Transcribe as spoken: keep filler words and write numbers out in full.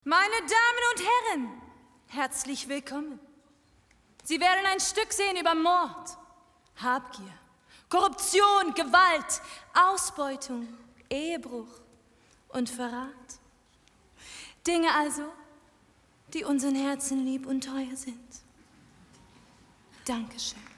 Meine Damen und Herren, herzlich willkommen. Sie werden ein Stück sehen über Mord, Habgier, Korruption, Gewalt, Ausbeutung, Ehebruch und Verrat. Dinge also, die unseren Herzen lieb und teuer sind. Dankeschön.